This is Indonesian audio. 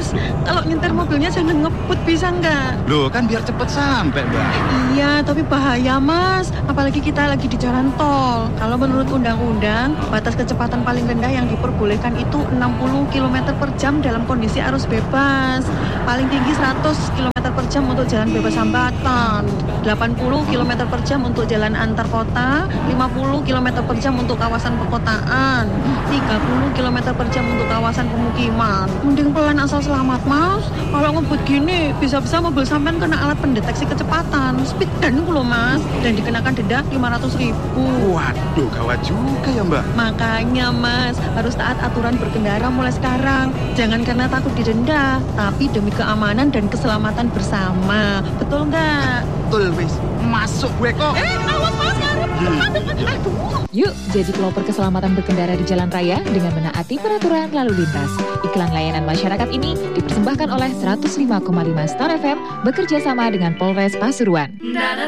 Mas, kalau nyetir mobilnya jangan ngebut bisa nggak? Loh, kan biar cepet sampai, Mbak. Iya, tapi bahaya Mas. Apalagi kita lagi di jalan tol. Kalau menurut undang-undang, batas kecepatan paling rendah yang diperbolehkan itu 60 km per jam dalam kondisi arus bebas. Paling tinggi 100 km per jam untuk jalan bebas hambatan. 80 km per jam untuk jalan antar kota. 50 km per jam untuk kawasan perkotaan. 30 km per jam untuk kawasan pemukiman. Mending pelan asal selamat Mas. Kalau ngebut gini, bisa-bisa mobil sampean kena alat pendeteksi kecepatan. Speed gun loh Mas. Dan dikenakan denda 500.000. Waduh, gawat juga ya, Mbak. Makanya Mas, harus taat aturan berkendara mulai sekarang. Jangan karena takut didenda, tapi demi keamanan dan keselamatan bersama. Betul nggak? Betul, wis. Masuk gue kok. Awas Mas, ngarep. Aduh. Yuk, jadi pelopor keselamatan berkendara di jalan raya dengan menaati peraturan lalu lintas. Iklan layanan masyarakat ini dipersembahkan oleh 105,5 Star FM bekerja sama dengan Polres Pasuruan.